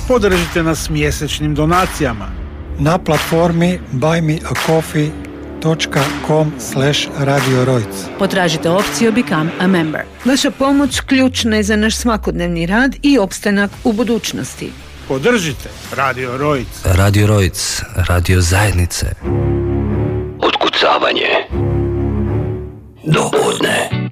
Podržite nas mjesečnim donacijama na platformi buymeacoffee.com/Radio Rojc. Potražite opciju Become a Member. Vaša pomoć ključna je za naš svakodnevni rad i opstanak u budućnosti. Podržite Radio Rojc. Radio Rojc, radio zajednice. Otkucavanje do podne.